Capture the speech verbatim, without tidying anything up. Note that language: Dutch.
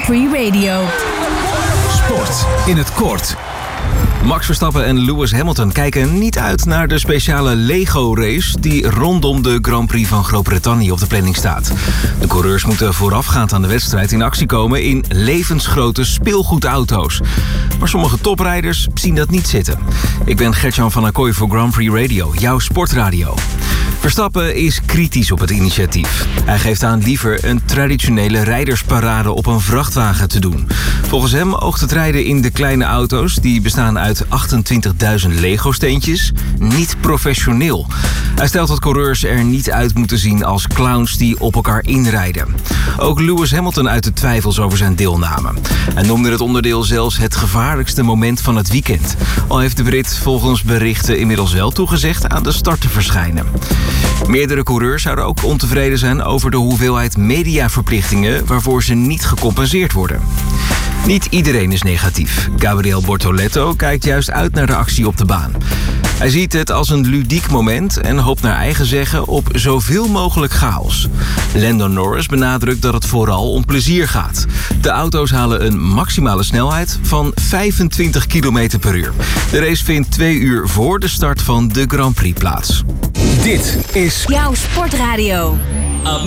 Prix Radio. Sport in het kort. Max Verstappen en Lewis Hamilton kijken niet uit naar de speciale Lego-race die rondom de Grand Prix van Groot-Brittannië op de planning staat. De coureurs moeten voorafgaand aan de wedstrijd in actie komen in levensgrote speelgoedauto's. Maar sommige toprijders zien dat niet zitten. Ik ben Gertjan van Acquoy voor Grand Prix Radio, jouw sportradio. Verstappen is kritisch op het initiatief. Hij geeft aan liever een traditionele rijdersparade op een vrachtwagen te doen. Volgens hem oogt het rijden in de kleine auto's, die bestaan uit achtentwintigduizend Lego-steentjes, niet professioneel. Hij stelt dat coureurs er niet uit moeten zien als clowns die op elkaar inrijden. Ook Lewis Hamilton uitte twijfels over zijn deelname. Hij noemde het onderdeel zelfs het gevaarlijkste moment van het weekend. Al heeft de Brit volgens berichten inmiddels wel toegezegd aan de start te verschijnen. Meerdere coureurs zouden ook ontevreden zijn over de hoeveelheid mediaverplichtingen waarvoor ze niet gecompenseerd worden. Niet iedereen is negatief. Gabriel Bortoleto kijkt juist uit naar de actie op de baan. Hij ziet het als een ludiek moment en hoopt naar eigen zeggen op zoveel mogelijk chaos. Lando Norris benadrukt dat het vooral om plezier gaat. De auto's halen een maximale snelheid van vijfentwintig kilometer per uur. De race vindt twee uur voor de start van de Grand Prix plaats. Dit is jouw sportradio.